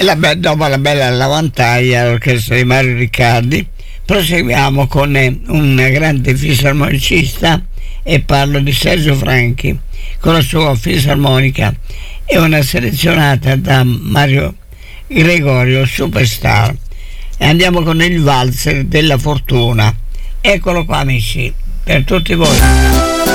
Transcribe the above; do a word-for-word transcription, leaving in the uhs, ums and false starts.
E la, be- dopo la bella lavantaglia all'orchestra di Mario Riccardi, proseguiamo con un grande fisarmonicista, e parlo di Sergio Franchi con la sua fisarmonica e una selezionata da Mario Gregorio Superstar. E andiamo con il valzer della fortuna. Eccolo qua, amici, per tutti voi.